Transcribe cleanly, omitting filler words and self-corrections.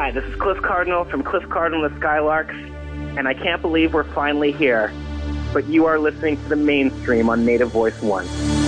Hi, this is Cliff Cardinal from Cliff Cardinal and the Skylarks, and I can't believe we're finally here. But you are listening to The Mainstream on Native Voice One.